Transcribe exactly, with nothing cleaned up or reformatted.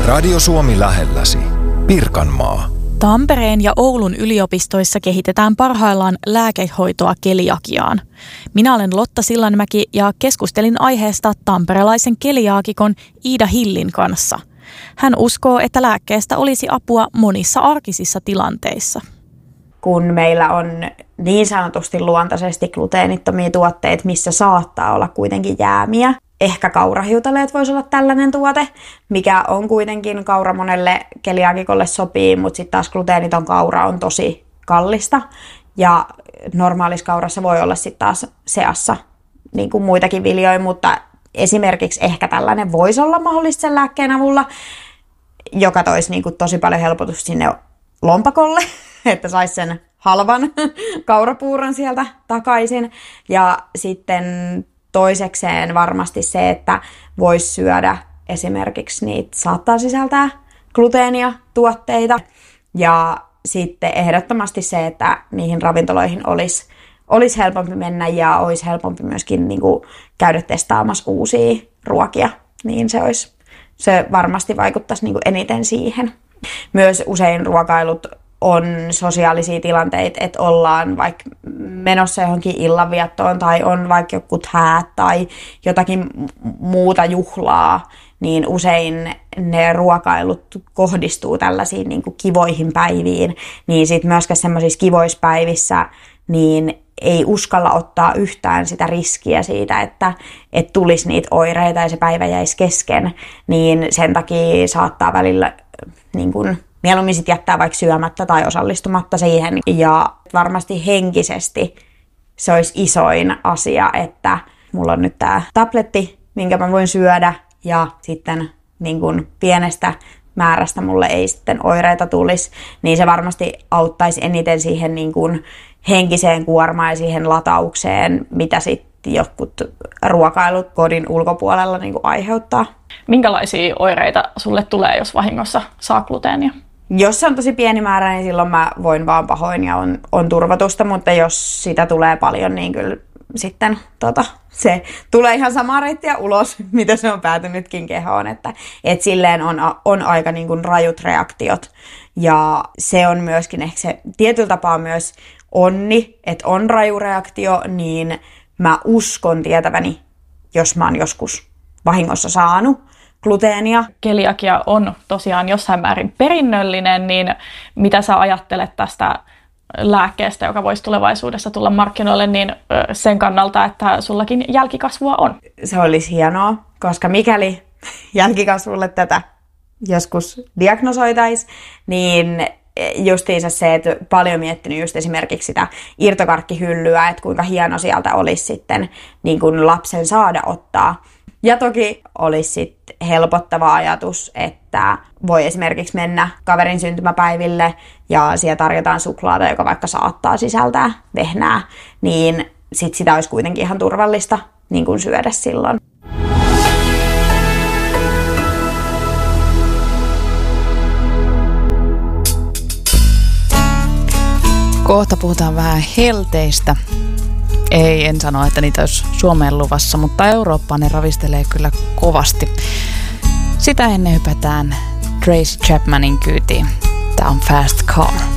Radio Suomi lähelläsi. Pirkanmaa. Tampereen ja Oulun yliopistoissa kehitetään parhaillaan lääkehoitoa keliakiaan. Minä olen Lotta Sillanmäki ja keskustelin aiheesta tamperelaisen keliaakikon Iida Hillin kanssa. Hän uskoo, että lääkkeestä olisi apua monissa arkisissa tilanteissa. Kun meillä on niin sanotusti luontaisesti gluteenittomia tuotteita, missä saattaa olla kuitenkin jäämiä. Ehkä kaurahiutaleet voisi olla tällainen tuote, mikä on kuitenkin kaura monelle keliaakikolle sopii, mutta sitten taas gluteeniton kaura on tosi kallista. Ja normaalissa kaurassa voi olla sitten taas seassa niin kuin muitakin viljoja, mutta esimerkiksi ehkä tällainen voisi olla mahdollista sen lääkkeen avulla, joka toisi niin kuin tosi paljon helpotusta sinne lompakolle, että saisi sen halvan kaurapuuron sieltä takaisin. Ja sitten toisekseen varmasti se, että voisi syödä esimerkiksi niitä saattaa sisältää gluteenia tuotteita. Ja sitten ehdottomasti se, että niihin ravintoloihin olisi, olisi helpompi mennä ja olisi helpompi myöskin niin kuin käydä testaamassa uusia ruokia. Niin se, olisi, se varmasti vaikuttaisi niin kuin eniten siihen. Myös usein ruokailut on sosiaalisia tilanteita, että ollaan vaikka menossa johonkin illanviettoon tai on vaikka jokut häät tai jotakin muuta juhlaa, niin usein ne ruokailut kohdistuu tällaisiin niin kuin kivoihin päiviin, niin sitten myöskään semmoisissa kivoissa päivissä niin ei uskalla ottaa yhtään sitä riskiä siitä, että, että tulisi niitä oireita ja se päivä jäisi kesken, niin sen takia saattaa välillä niin kuin mieluummin sit jättää vaikka syömättä tai osallistumatta siihen. Ja varmasti henkisesti se olisi isoin asia, että mulla on nyt tää tabletti, minkä mä voin syödä. Ja sitten niin kun pienestä määrästä mulle ei sitten oireita tulisi. Niin se varmasti auttaisi eniten siihen niin kun henkiseen kuormaan ja siihen lataukseen, mitä sitten jotkut ruokailut kodin ulkopuolella niin kun aiheuttaa. Minkälaisia oireita sulle tulee, jos vahingossa saa gluteenia? Jos se on tosi pieni määrä, niin silloin mä voin vaan pahoin ja on, on turvatusta, mutta jos sitä tulee paljon, niin kyllä sitten tota, se tulee ihan samaa reittiä ulos, mitä se on päätynytkin kehoon. Että et silleen on, on aika niin kuin rajut reaktiot ja se on myöskin ehkä se tietyllä tapaa myös onni, että on raju reaktio, niin mä uskon tietäväni, jos mä oon joskus vahingossa saanut gluteenia. Keliakia on tosiaan jossain määrin perinnöllinen, niin mitä sä ajattelet tästä lääkkeestä, joka voisi tulevaisuudessa tulla markkinoille, niin sen kannalta, että sullakin jälkikasvua on? Se olisi hienoa, koska mikäli jälkikasvulle tätä joskus diagnosoitaisiin, niin justiinsa se, että paljon miettinyt just esimerkiksi sitä irtokarkkihyllyä, että kuinka hieno sieltä olisi sitten niin kuin lapsen saada ottaa. Ja toki olisi sitten helpottava ajatus, että voi esimerkiksi mennä kaverin syntymäpäiville ja siellä tarjotaan suklaata, joka vaikka saattaa sisältää vehnää, niin sit sitä olisi kuitenkin ihan turvallista niin kuin syödä silloin. Kohta puhutaan vähän helteistä. Ei, en sano, että niitä olisi Suomeen luvassa, mutta Eurooppaan ne ravistelee kyllä kovasti. Sitä ennen hypätään Tracy Chapmanin kyytiin. Tää on Fast Car.